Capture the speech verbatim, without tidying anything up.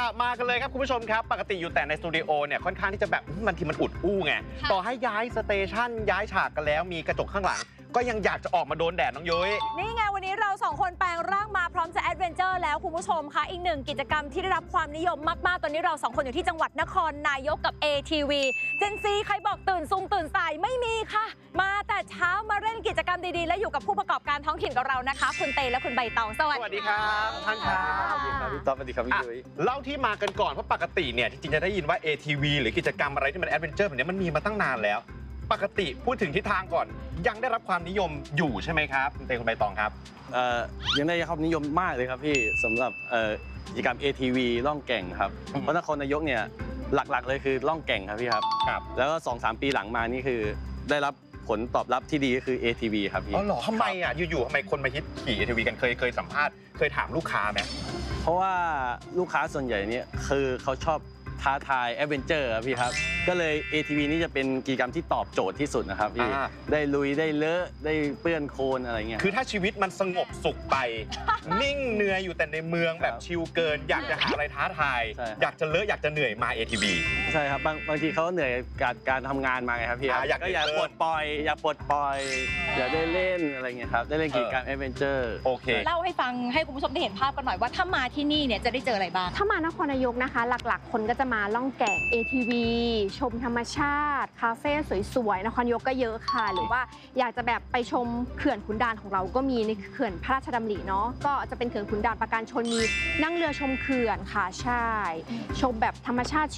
มากันเลยครับคุณผู้ชมครับปกติอยู่แต่ในสตูดิโอเนี่ยค่อนข้างที่จะแบบมันทีมันอุดอู้ไงต่อให้ย้ายสเตชันย้ายฉากกันแล้วมีกระจกข้างหลังก็ยังอยากจะออกมาโดนแดดน้องยุ้ยนี่ไงวันนี้เราสองคนแปลงร่างมาพร้อมจะแอดเวนเจอร์แล้วคุณผู้ชมคะอีกหนึ่งกิจกรรมที่ได้รับความนิยมมากๆตอนนี้เราสองคนอยู่ที่จังหวัดนครนายกกับ เอ ที วี เจนซีใครบอกตื่นซุงตื่นสายไม่มีค่ะมาแต่เช้ามาเล่นกิจกรรมดีๆและอยู่กับผู้ประกอบการท้องถิ่นกับเรานะคะคุณเตและคุณใบตองสวัสดีครับท่านครับสวัสดีครับพี่ต๊อบสวัสดีครับพี่ยุ้ยเล่าที่มากันก่อนเพราะปกติเนี่ยจริงๆจะได้ยินว่า เอ ที วี หรือกิจกรรมอะไรที่มันแอดเวนเจอร์แบบนี้มันมีมาตั้งนานแล้วปกติพูดถึงทิศทางก่อนยังได้รับความนิยมอยู่ใช่ไหมครับคุณเตคุณใบตองครับเอ่อยังได้ความนิยมมากเลยครับพี่สำหรับกิจกรรม เอ ที วี ล่องแก่งครับเพราะนครนายกเนี่ยหลักๆเลยคือล่องแก่งครับพี่ครับครับแล้วก็ สองสาม ปีหลังมานี่คือได้รับผลตอบรับที่ดีก็คือ เอ ที วี ครับพี่อ๋อเหรอทำไมอ่ะอยู่ๆทำไมคนมาฮิตขี่ เอ ที วี กันเคยเคยสัมภาษณ์เคยถามลูกค้าไหมเพราะว่าลูกค้าส่วนใหญ่เนี่ยคือเขาชอบท้าทายแอดเวนเจอร์ครับพี่ครับก็เลย เอ ที วี นี่จะเป็นกิจกรรมที่ตอบโจทย์ที่สุดนะครับพี่ได้ลุยได้เลอะได้เปื้อนโคลนอะไรเงี้ยคือถ้าชีวิตมันสงบสุขไป นิ่งเหนื่อยอยู่แต่ในเมืองแบบชิลเกินอยากจะหาอะไรท้าทายอยากจะเลอะอยากจะเหนื่อยมา เอ ที วีใช่ครับบางบางทีเขาเหนื่อยกับการทำงานมาไงครับพี่อยากก็อยากปลดปล่อยอยากปลดปล่อยอยากได้เล่นอะไรเงี้ยครับได้เล่นกิจกรรมแอดเวนเจอร์โอเคเล่าให้ฟังให้คุณผู้ชมได้เห็นภาพกันหน่อยว่าถ้ามาที่นี่เนี่ยจะได้เจออะไรบ้างถ้ามานครนายกนะคะหลักๆคนก็จะมาล่องแก่ง เอ ที วี ชมธรรมชาติคาเฟ่สวยๆนครนายกก็เยอะค่ะหรือว่าอยากจะแบบไปชมเขื่อนขุนด่านของเราก็มีในเขื่อนพระราชดำริเนาะก็จะเป็นเขื่อนขุนด่านปราการชนมีนั่งเรือชมเขื่อนค่ะใช่ชมแบบธรรมชาติ